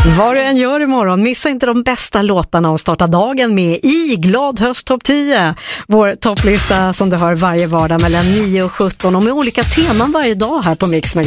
Vad du än gör imorgon, missa inte de bästa låtarna och starta dagen med i Glad höst topp 10. Vår topplista som du hör varje vardag mellan 9 och 17 och med olika teman varje dag här på Mix Megapol.